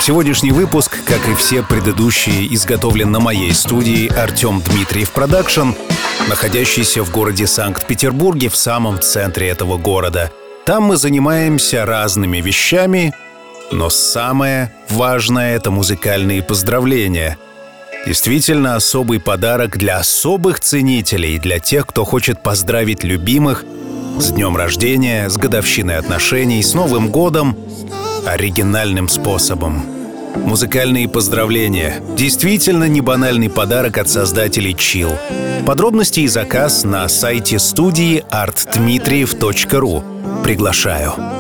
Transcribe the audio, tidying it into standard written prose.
Сегодняшний выпуск, как и все предыдущие, изготовлен на моей студии Артем Дмитриев Продакшн, находящийся в городе Санкт-Петербурге, в самом центре этого города. Там мы занимаемся разными вещами, но самое важное — это музыкальные поздравления. Действительно особый подарок для особых ценителей, для тех, кто хочет поздравить любимых с днем рождения, с годовщиной отношений, с Новым годом, оригинальным способом. Музыкальные поздравления. Действительно не банальный подарок от создателей Chill. Подробности и заказ на сайте студии artdmitriev.ru. Приглашаю.